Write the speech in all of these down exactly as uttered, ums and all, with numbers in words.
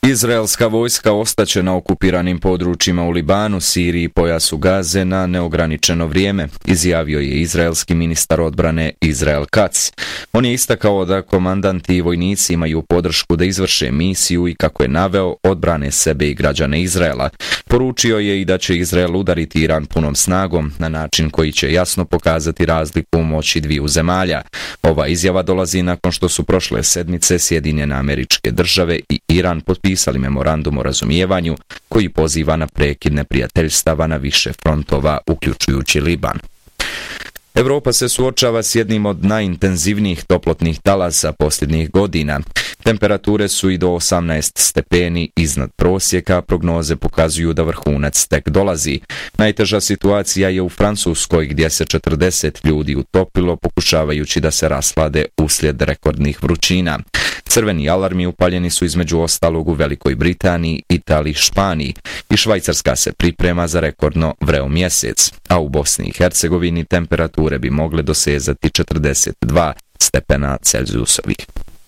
Izraelska vojska ostaće na okupiranim područjima u Libanu, Siriji i pojasu Gaze na neograničeno vrijeme, izjavio je izraelski ministar odbrane Israel Katz. On je istakao da komandanti i vojnici imaju podršku da izvrše misiju i, kako je naveo, odbrane sebe i građane Izraela. Poručio je i da će Izrael udariti Iran punom snagom na način koji će jasno pokazati razliku u moći dviju zemalja. Ova izjava dolazi nakon što su prošle sedmice Sjedinjene Američke Države i Iran potpisali memorandum o razumijevanju koji poziva na prekid neprijateljstava na više frontova, uključujući Liban. Evropa se suočava s jednim od najintenzivnijih toplotnih talasa posljednjih godina. Temperature su i do osamnaest stepeni iznad prosjeka, prognoze pokazuju da vrhunac tek dolazi. Najteža situacija je u Francuskoj, gdje se četrdeset ljudi utopilo pokušavajući da se raslade uslijed rekordnih vrućina. Crveni alarmi upaljeni su između ostalog u Velikoj Britaniji, Italiji, Španiji i Švajcarska se priprema za rekordno vreo mjesec, a u Bosni i Hercegovini temperature bi mogle dosezati četrdeset dva stepena Celzijusovih.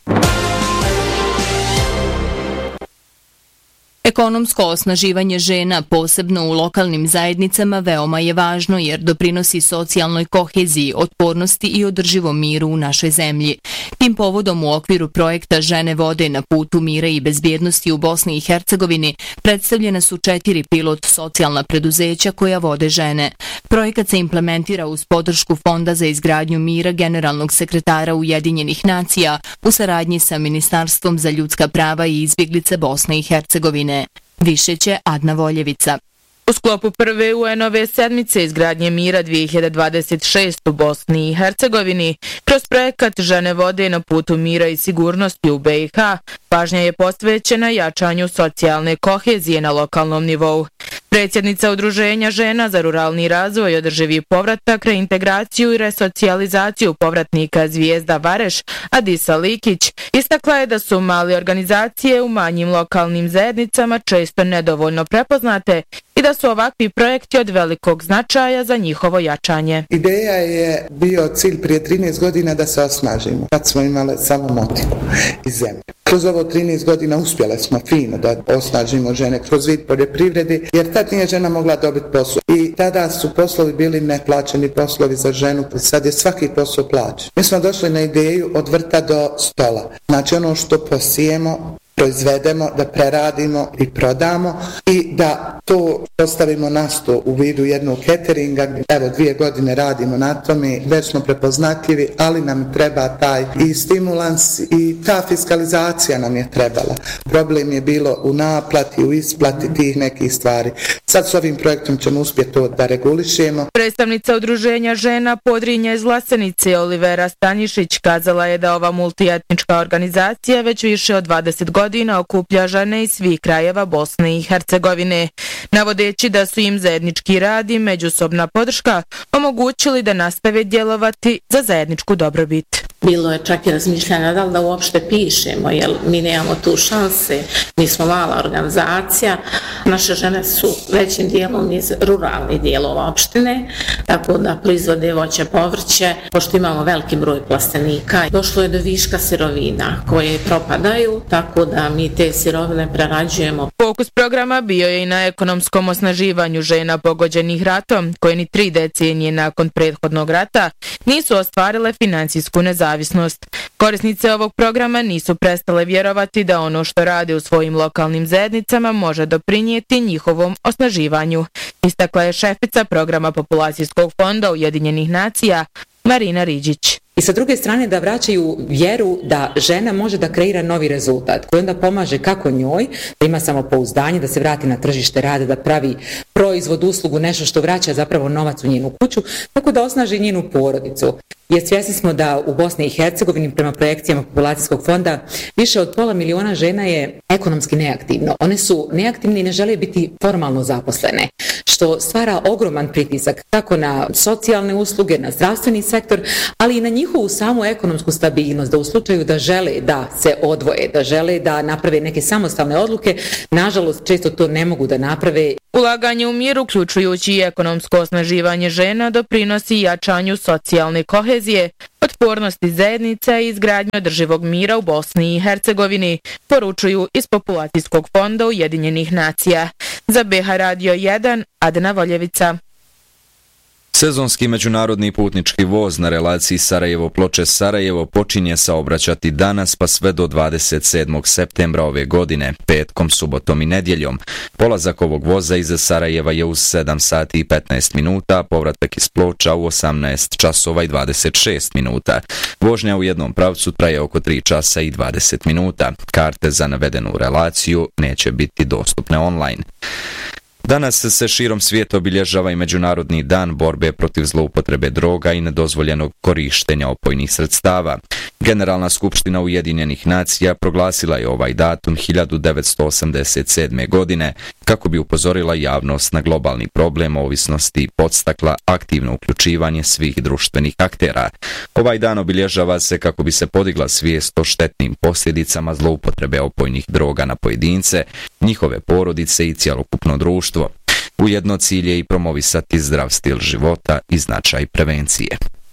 Ekonomsko osnaživanje žena, posebno u lokalnim zajednicama, veoma je važno jer doprinosi socijalnoj koheziji, otpornosti i održivom miru u našoj zemlji. Tim povodom u okviru projekta Žene vode na putu mira i bezbjednosti u Bosni i Hercegovini predstavljena su četiri pilot socijalna preduzeća koja vode žene. Projekat se implementira uz podršku Fonda za izgradnju mira generalnog sekretara Ujedinjenih nacija u saradnji sa Ministarstvom za ljudska prava i izbjeglice Bosne i Hercegovine. Više će Adna Voljevica. U sklopu prve U N-ove sedmice izgradnje mira dvije hiljade dvadeset šeste u Bosni i Hercegovini, kroz projekat Žene vode na putu mira i sigurnosti u B i H, pažnja je posvećena jačanju socijalne kohezije na lokalnom nivou. Predsjednica Udruženja žena za ruralni razvoj, održivi povratak, reintegraciju i resocijalizaciju povratnika Zvijezda Vareš, Adisa Likić, istakla je da su male organizacije u manjim lokalnim zajednicama često nedovoljno prepoznate i da su ovakvi projekti od velikog značaja za njihovo jačanje. Ideja je bio cilj prije trinaest godina da se osnažimo, kad smo imali samo motiku i zemlju. Kroz ovo trinaest godina uspjeli smo fino da osnažimo žene kroz vid poljoprivredi, jer tad nije žena mogla dobiti posao. I tada su poslovi bili neplaćeni poslovi za ženu, sad je svaki posao plaćen. Mi smo došli na ideju od vrta do stola. Znači ono što posijemo, proizvedemo, da preradimo i prodamo i da to postavimo na sto u vidu jednog cateringa. Evo, dvije godine radimo na tome, već smo prepoznatljivi, ali nam treba taj i stimulans i ta fiskalizacija nam je trebala. Problem je bilo u naplati, u isplati tih nekih stvari. Sad s ovim projektom ćemo uspjeti to da regulišemo. Predstavnica Udruženja žena Podrinja iz Vlasenice Olivera Stanišić kazala je da ova multietnička organizacija već više od dvadeset godina okuplja žene iz svih krajeva Bosne i Hercegovine, navodeći da su im zajednički rad i međusobna podrška omogućili da nastave djelovati za zajedničku dobrobit. Bilo je čak i razmišljanja da li da uopšte pišemo, jer mi nemamo tu šanse, mi smo mala organizacija, naše žene su većim dijelom iz ruralnih dijelova opštine, tako da proizvode voće, povrće, pošto imamo veliki broj plastenika. Došlo je do viška sirovina koje propadaju, tako da mi te sirovine prerađujemo. Fokus programa bio je i na ekonomskom osnaživanju žena pogođenih ratom, koje ni tri decenije nakon prethodnog rata nisu ostvarile financijsku nezavisnost. Korisnice ovog programa nisu prestale vjerovati da ono što rade u svojim lokalnim zajednicama može doprinijeti njihovom osnaživanju, istakla je šefica programa Populacijskog fonda Ujedinjenih nacija Marina Riđić. I sa druge strane da vraćaju vjeru da žena može da kreira novi rezultat koji onda pomaže kako njoj, da ima samopouzdanje, da se vrati na tržište rada, da pravi proizvod, uslugu, nešto što vraća zapravo novac u njenu kuću, tako da osnaži njenu porodicu. Jer svjesni smo da u Bosni i Hercegovini prema projekcijama Populacijskog fonda više od pola miliona žena je ekonomski neaktivno. One su neaktivne i ne žele biti formalno zaposlene, što stvara ogroman pritisak kako na socijalne usluge, na zdravstveni sektor, ali i na njihovu samu ekonomsku stabilnost, da u slučaju da žele da se odvoje, da žele da naprave neke samostalne odluke, nažalost često to ne mogu da naprave. Ulaganje u mir, uključujući i ekonomsko osnaživanje žena, doprinosi jačanju socijalne kohezije, otpornosti zajednica i izgradnju održivog mira u Bosni i Hercegovini, poručuju iz Populacijskog fonda Ujedinjenih nacija. Za B H Radio jedan, Adena Voljevica. Sezonski međunarodni putnički voz na relaciji Sarajevo-Ploče-Sarajevo počinje saobraćati danas pa sve do dvadeset sedmog septembra ove godine, petkom, subotom i nedjeljom. Polazak ovog voza iz Sarajeva je u sedam sati i petnaest minuta, a povratak iz Ploča u osamnaest časova i dvadeset šest minuta. Vožnja u jednom pravcu traje oko tri časa i dvadeset minuta. Karte za navedenu relaciju neće biti dostupne online. Danas se širom svijeta obilježava i Međunarodni dan borbe protiv zloupotrebe droga i nedozvoljenog korištenja opojnih sredstava. Generalna skupština Ujedinjenih nacija proglasila je ovaj datum hiljadu devetsto osamdeset sedme. godine kako bi upozorila javnost na globalni problem ovisnosti i podstakla aktivno uključivanje svih društvenih aktera. Ovaj dan obilježava se kako bi se podigla svijest o štetnim posljedicama zloupotrebe opojnih droga na pojedince, njihove porodice i cjelokupno društvo. Ujedno cilj je i promovisati zdrav stil života i značaj prevencije.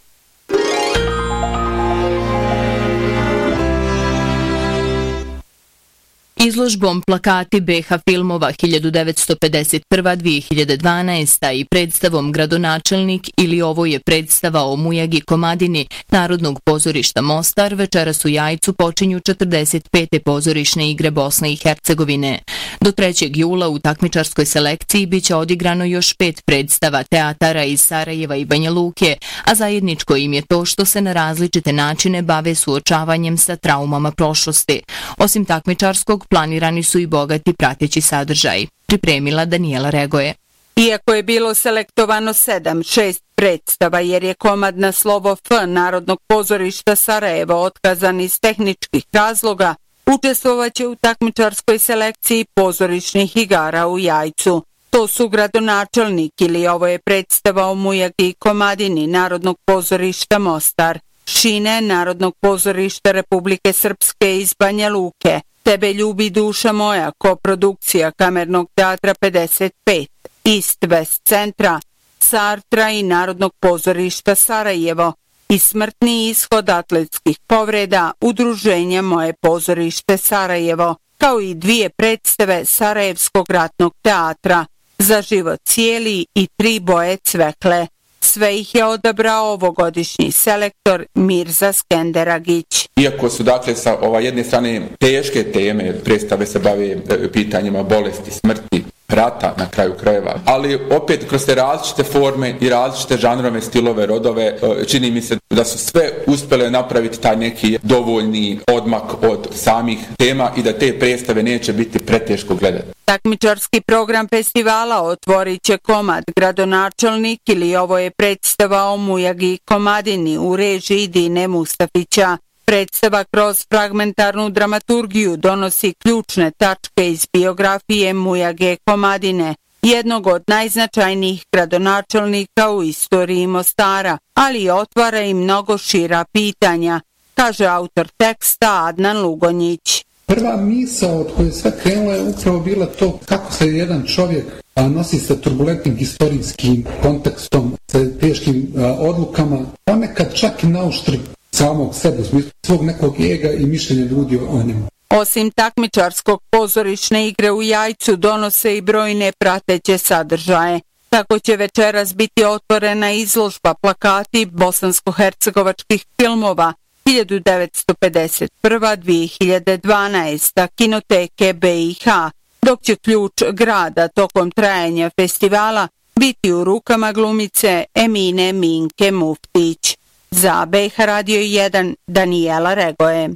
Izložbom Plakati B H filmova hiljadu devetsto pedeset prva do dvije hiljade dvanaesta. i predstavom Gradonačelnik ili ovo je predstava o Mujagi Komadini Narodnog pozorišta Mostar večeras u Jajcu počinju četrdeset pete pozorišne igre Bosne i Hercegovine. Do trećeg jula u takmičarskoj selekciji biće odigrano još pet predstava teatara iz Sarajeva i Banja Luke, a zajedničko im je to što se na različite načine bave suočavanjem sa traumama prošlosti. Osim takmičarskog, planirani su i bogati prateći sadržaj. Pripremila Danijela Regoje. Iako je bilo selektovano sedam, šest predstava jer je komad na slovo F Narodnog pozorišta Sarajevo otkazan iz tehničkih razloga, učestvovaće u takmičarskoj selekciji pozorišnih igara u Jajcu. To su Gradonačelnik ili ovo je predstava o Mujagi Komadini Narodnog pozorišta Mostar, Šine Narodnog pozorišta Republike Srpske iz Banja Luke, Tebe ljubi duša moja, koprodukcija Kamernog teatra pedeset pet, East West centra, Sartra i Narodnog pozorišta Sarajevo i Smrtni ishod atletskih povreda Udruženja Moje pozorište Sarajevo, kao i dvije predstave Sarajevskog ratnog teatra, Za život cijeli i Tri boje cvekle. Sve ih je odabrao ovogodišnji selektor Mirza Skenderagić. Iako su dakle sa ova jedne strane teške teme, predstave se bave pitanjima bolesti, smrti, rata na kraju krajeva, ali opet kroz te različite forme i različite žanrove, stilove, rodove, čini mi se da su sve uspjele napraviti taj neki dovoljni odmak od samih tema i da te predstave neće biti preteško gledati. Takmičarski program festivala otvorit će komad Gradonačelnik ili ovo je predstava o Mujagi Komadini u režiji Dine Mustafića. Predstava kroz fragmentarnu dramaturgiju donosi ključne tačke iz biografije Mujage Komadine, jednog od najznačajnijih gradonačelnika u istoriji Mostara, ali otvara i mnogo šira pitanja, kaže autor teksta Adnan Lugonjić. Prva misao od koje sve krenulo je upravo bila to kako se jedan čovjek nosi sa turbulentnim historijskim kontekstom, sa teškim odlukama, ponekad čak i nauštrb samog sebe, u smislu svog nekog ega i mišljenja ljudi o njemu. Osim takmičarskog pozorišne igre u Jajcu donose i brojne prateće sadržaje. Tako će večeras biti otvorena izložba Plakati bosansko-hercegovačkih filmova hiljadu devetsto pedeset prva do dvije hiljade dvanaesta. Kinoteke B i H, dok će ključ grada tokom trajanja festivala biti u rukama glumice Emine Minke Muftić. Za B H Radio jedan, Danijela Regoje.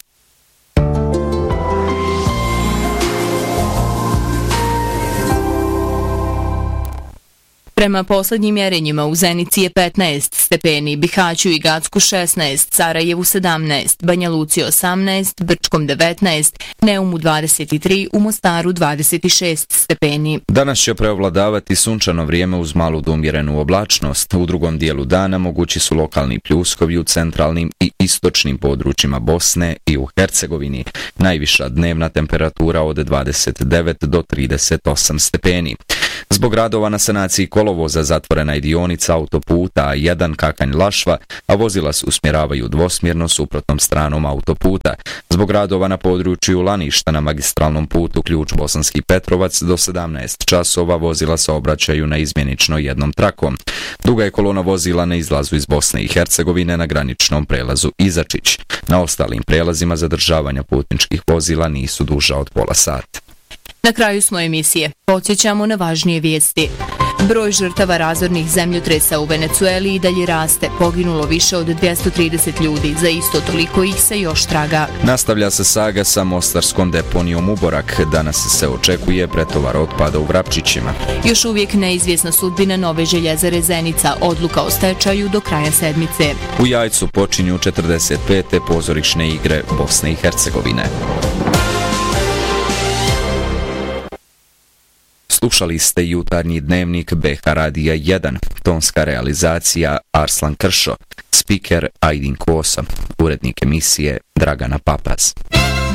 Prema poslednjim mjerenjima u Zenici je petnaest stepeni, Bihaću i Gacku šesnaest, Sarajevu sedamnaest, Banja Luci osamnaest, Brčkom devetnaest, Neumu dvadeset tri, u Mostaru dvadeset šest stepeni. Danas će preovladavati sunčano vrijeme uz malu do umjerenu oblačnost. U drugom dijelu dana mogući su lokalni pljuskovi u centralnim i istočnim područjima Bosne i u Hercegovini. Najviša dnevna temperatura od dvadeset devet do trideset osam stepeni. Zbog radova na sanaciji kolovoza zatvorena je dionica autoputa A jedan Kakanj-Lašva, a vozila se usmjeravaju dvosmjerno suprotnom stranom autoputa. Zbog radova na području Laništa na magistralnom putu Ključ Bosanski Petrovac do sedamnaest časova vozila se obraćaju na izmjenično jednom trakom. Duga je kolona vozila na izlazu iz Bosne i Hercegovine na graničnom prelazu Izačić. Na ostalim prelazima zadržavanja putničkih vozila nisu duža od pola sata. Na kraju smo emisije. Podsjećamo na važnije vijesti. Broj žrtava razornih zemljotresa u Venecueli i dalje raste. Poginulo više od dvjesto trideset ljudi, za isto toliko ih se još traga. Nastavlja se saga sa mostarskom deponijom Uborak. Danas se očekuje pretovar otpada u Vrapčićima. Još uvijek neizvjesna sudbina Nove željezare Zenica, odluka o stečaju do kraja sedmice. U Jajcu počinju četrdeset pete pozorišne igre Bosne i Hercegovine. Slušali ste jutarnji dnevnik B H Radija jedan, tonska realizacija Arslan Kršo, spiker Ajdin Kosa, urednik emisije Dragana Papaz.